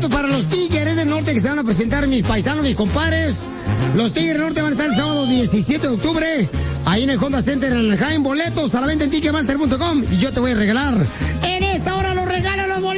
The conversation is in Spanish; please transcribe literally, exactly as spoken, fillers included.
boletos para los Tigres del Norte que se van a presentar mis paisanos, mis compadres. Los Tigres del Norte van a estar el sábado diecisiete de octubre, ahí en el Honda Center en Anaheim. Boletos a la venta en ticketmaster punto com y yo te voy a regalar en esta hora los regalos, los boletos.